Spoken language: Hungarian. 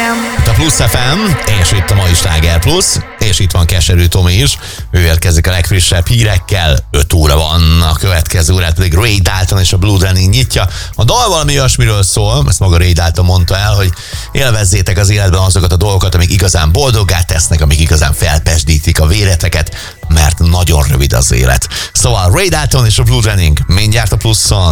A Plusz FM, és itt a mai Sláger Plusz, és itt van Keserű Tomi is. Ő érkezik a legfrissebb hírekkel. 5 óra van, a következő órát pedig Ray Dalton és a Blue Running nyitja. A dal valami olyasmiről szól, ezt maga Ray Dalton mondta el, hogy élvezzétek az életben azokat a dolgokat, amik igazán boldoggá tesznek, amik igazán felpesdítik a véreteket, mert nagyon rövid az élet. Szóval Ray Dalton és a Blue Running mindjárt a Pluszon.